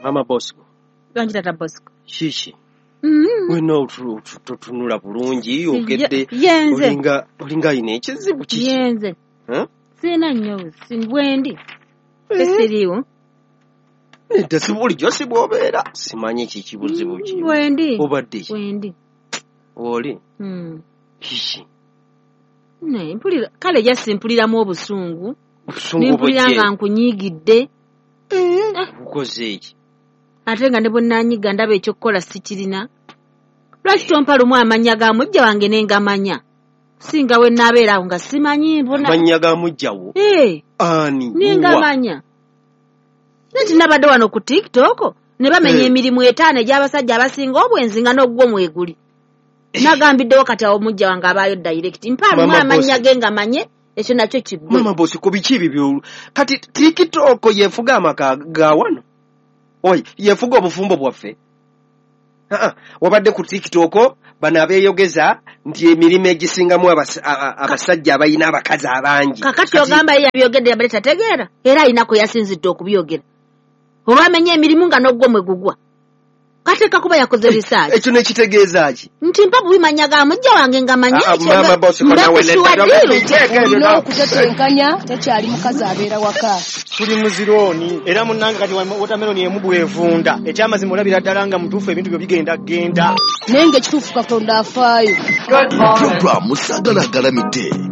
Mama Bosco. Lwangi tata Bosco. Shishi. Weno tutunula bulungi ogedde olinga ine ekizibu kiki. Yenze. Sina nnyo bwendi. Esiriwo. Tesibuli josi bwobeera. Simanyi kiki buzibu ki. Bwendi. Obadde. Bwendi. Oli. Kiki. Ne mpulira kale jasimpuliramu obusungu. Busungu bwe. Nimpulira nkunyigidde. Ukoze iki? Ate nga ne bonnanyiga ndaba ekyokukola sikirina. Lwaki tompa lumu amanya ga mujja wange nengamanya? Singa we naabeera awo nga simanyi mbona. Amanya ga mujjawo? Ani? Nengamanya. Nati nabadde wano ku TikTok ne bamenya emirimu 5 egy'abasajja abasinga obwenzi nga n'ogwo mweguli. Nagambiddewo kati awo mujja wange abaayo direct. Mpa lumu amanya ge ngamanye. Ekyo nakyo kiggwe. Mama Bosco ku biki bibyo? Kati TikTok yefuga amaka ga wano. Oyi, yefuga obufumbo bwaffe. Wabadde ku TikTok bana abeeyogeza nti emirimu egisingamu abasajja abayina abakazi abangi. Kakati ogamba ye yabyogedde yabale tategeera. Era ayinako yasinzidde okubyogera. Olwamenya emirimu nga n'ogwo mwe gugwa. Kateka kuba yakoze research. Ekyo ne kitegeeza ki? Nti mpa bubimanya ga mujja wange ngamanye ekyo. Mama Bosco nawe no kutetenkanya tekyali mukazi abeera waka. Tuli muzironi era munnange kati watermelon emubwevunda. Ekyamazima olabira ddala nga mutuufu ebintu byo bigenda. Nenge kituufu Katonda afaayo. Program Musagala Galamite.